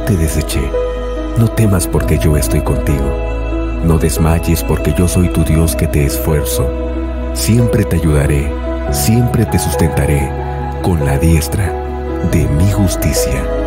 te deseché. No temas porque yo estoy contigo. No desmayes porque yo soy tu Dios que te esfuerzo. Siempre te ayudaré, siempre te sustentaré con la diestra de mi justicia.